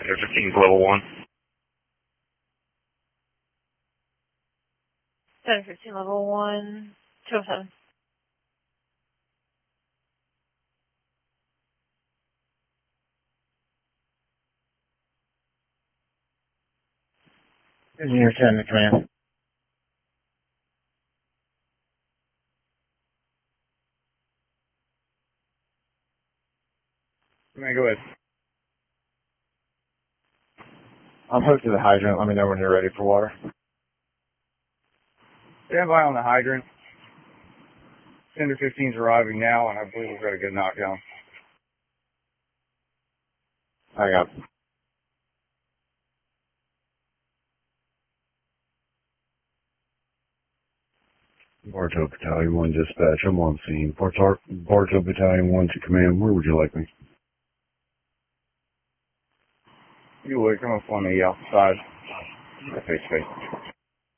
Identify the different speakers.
Speaker 1: Center 15 is level 1.
Speaker 2: Center 15, level 1, 207.
Speaker 3: Engineer 10 to command.
Speaker 4: Command, go ahead.
Speaker 3: I'm hooked to the hydrant. Let me know when you're ready for water.
Speaker 4: Stand by on the hydrant. Center 15's arriving now, and I believe we've got a good knockdown.
Speaker 3: I got it.
Speaker 5: Bartow Battalion 1 dispatch, I'm on scene. Bartow Battalion 1 to command, where would you like me?
Speaker 4: You would come up on the outside. Face to face.